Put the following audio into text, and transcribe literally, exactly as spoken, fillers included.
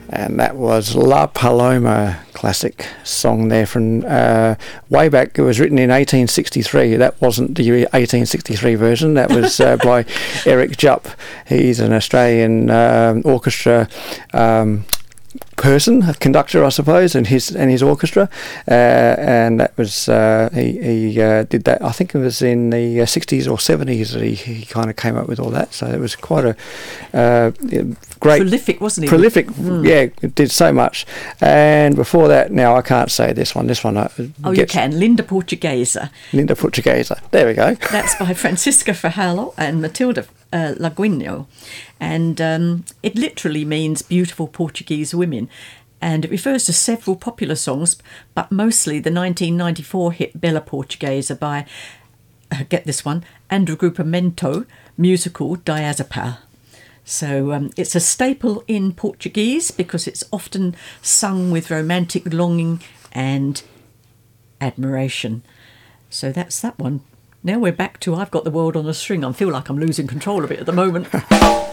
and that was La Paloma, classic song there from uh, way back. It was written in eighteen sixty-three. That wasn't the eighteen sixty-three version. That was uh, by Eric Jupp. He's an Australian um, orchestra um, person, a conductor, I suppose, and his and his orchestra, uh, and that was uh, he, he uh, did that. I think it was in the sixties or seventies that he, he kind of came up with all that. So it was quite a uh, great, prolific, wasn't he? Prolific, mm. yeah, it did so much. And before that, now I can't say this one. This one, uh, oh, you can. Linda Portuguesa. Linda Portuguesa. There we go. That's by Francisca Ferralo and Matilda Uh, Laguinho, and um, it literally means beautiful Portuguese women, and it refers to several popular songs, but mostly the nineteen ninety-four hit Bella Portuguesa by, uh, get this one, Andrew Grupamento, musical Diazepam. So um, it's a staple in Portuguese because it's often sung with romantic longing and admiration. So that's that one. Now we're back to I've Got the World on a String. I feel like I'm losing control of it at the moment.